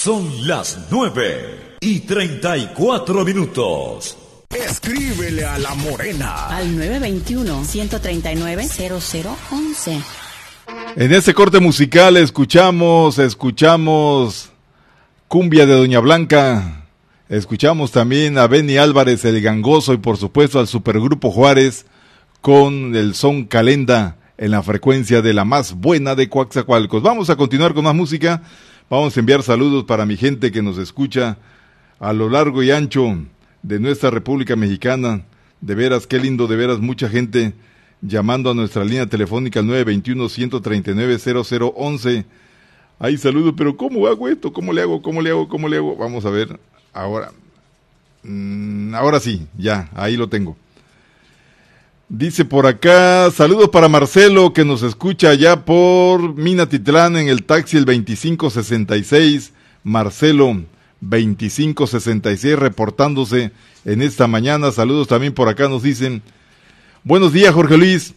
Son las 9:34. Escríbele a La Morena al 921-139-0011. En este corte musical escuchamos Cumbia de Doña Blanca, escuchamos también a Benny Álvarez, el Gangoso, y por supuesto al Supergrupo Juárez con el son Calenda en la frecuencia de la más buena de Coatzacoalcos. Vamos a continuar con más música, vamos a enviar saludos para mi gente que nos escucha a lo largo y ancho de nuestra República Mexicana. De veras, qué lindo, de veras, mucha gente llamando a nuestra línea telefónica al 921-139-0011. Ahí saludos, pero ¿cómo hago esto? ¿Cómo le hago? Vamos a ver, ahora. Ahora sí, ya, ahí lo tengo. Dice por acá, saludos para Marcelo, que nos escucha allá por Minatitlán en el taxi el 2566. Marcelo, 2566, reportándose en esta mañana. Saludos también por acá, nos dicen: buenos días, Jorge Luis,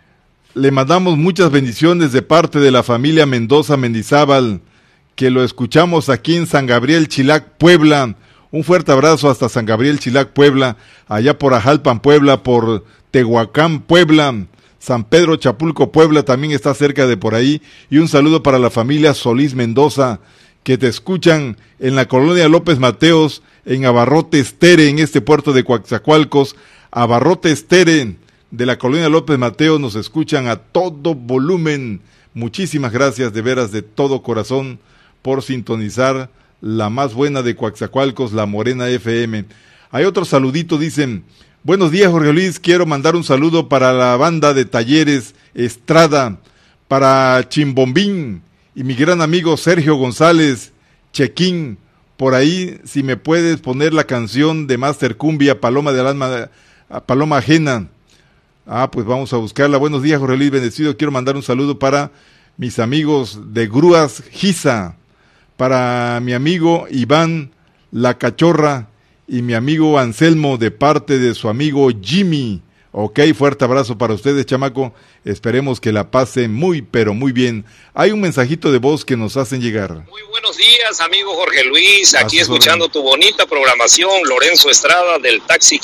le mandamos muchas bendiciones de parte de la familia Mendoza Mendizábal, que lo escuchamos aquí en San Gabriel, Chilac, Puebla. Un fuerte abrazo hasta San Gabriel, Chilac, Puebla, allá por Ajalpan, Puebla, por Tehuacán, Puebla, San Pedro Chapulco, Puebla, también está cerca de por ahí. Y un saludo para la familia Solís Mendoza, que te escuchan en la colonia López Mateos, en Abarrote Estere, en este puerto de Coatzacoalcos. Abarrote Estere de la colonia López Mateos nos escuchan a todo volumen. Muchísimas gracias, de veras, de todo corazón, por sintonizar la más buena de Coatzacoalcos, La Morena FM. Hay otro saludito, dicen: buenos días, Jorge Luis, quiero mandar un saludo para la banda de Talleres Estrada, para Chimbombín y mi gran amigo Sergio González, Chequín. Por ahí, si me puedes poner la canción de Master Cumbia, Paloma del Alma, Paloma Ajena. Pues vamos a buscarla. Buenos días, Jorge Luis, bendecido. Quiero mandar un saludo para mis amigos de Grúas Giza, para mi amigo Iván La Cachorra y mi amigo Anselmo, de parte de su amigo Jimmy. Ok, fuerte abrazo para ustedes, chamaco. Esperemos que la pasen muy, pero muy bien. Hay un mensajito de voz que nos hacen llegar. Muy buenos días, amigo Jorge Luis. Aquí escuchando tu bonita programación. Lorenzo Estrada, del taxi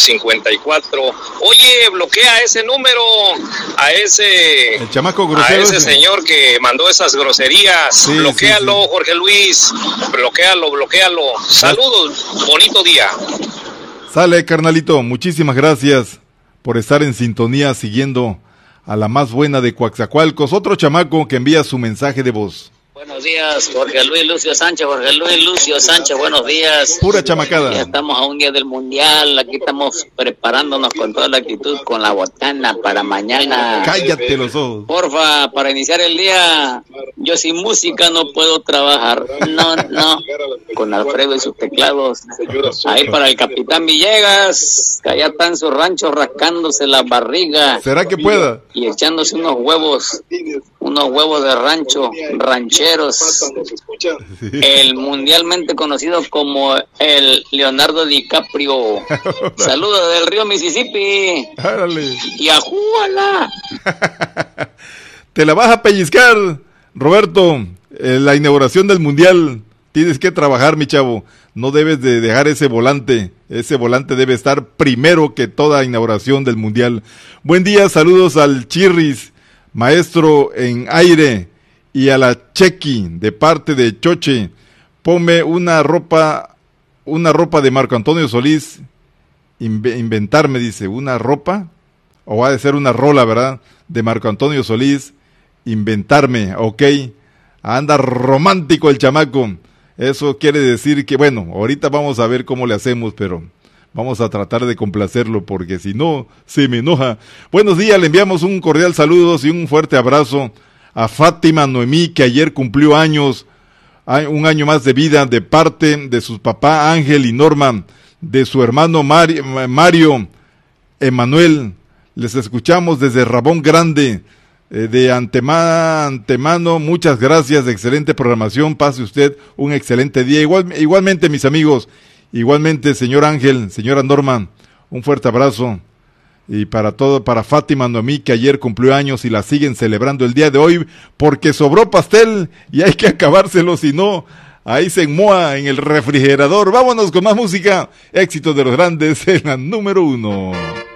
554. Oye, bloquea ese número a ese... el chamaco grosero. A ese señor que mandó esas groserías. Sí, bloquéalo, sí. Jorge Luis. Bloquéalo. Saludos, bonito día. Sale, carnalito. Muchísimas gracias por estar en sintonía, siguiendo a la más buena de Coatzacoalcos. Otro chamaco que envía su mensaje de voz. Buenos días, Jorge Luis Lucio Sánchez, buenos días. Pura chamacada. Ya estamos a un día del Mundial, aquí estamos preparándonos con toda la actitud, con la botana para mañana. Cállate los ojos. Porfa, para iniciar el día, yo sin música no puedo trabajar. No. Con Alfredo y sus teclados. Ahí para el Capitán Villegas, que allá está en su rancho rascándose la barriga. ¿Será que pueda? Y echándose unos huevos de rancho, rancheros. El mundialmente conocido como el Leonardo DiCaprio. Saludos del río Mississippi. ¡Árale! Y ajúala. Te la vas a pellizcar, Roberto. La inauguración del mundial. Tienes que trabajar, mi chavo. No debes de dejar ese volante. Ese volante debe estar primero que toda inauguración del mundial. Buen día, saludos al Chirris, maestro en aire, y a la Chequi, de parte de Choche. Ponme una ropa de Marco Antonio Solís. Inventarme, dice, una ropa, o va a ser una rola, ¿verdad? De Marco Antonio Solís. Inventarme, ok. Anda romántico el chamaco. Eso quiere decir que, bueno, ahorita vamos a ver cómo le hacemos, pero vamos a tratar de complacerlo, porque si no, se me enoja. Buenos días, le enviamos un cordial saludo y un fuerte abrazo a Fátima Noemí, que ayer cumplió años, un año más de vida, de parte de sus papás Ángel y Norma, de su hermano Mario Emanuel. Les escuchamos desde Rabón Grande. De antemano, muchas gracias, de excelente programación, pase usted un excelente día. Igualmente, mis amigos, igualmente, señor Ángel, señora Norma, un fuerte abrazo. Y para Fátima Noemí, que ayer cumplió años y la siguen celebrando el día de hoy, porque sobró pastel y hay que acabárselo, si no, Ahí se enmoa en el refrigerador. Vámonos con más música. Éxitos de los grandes en la número 1.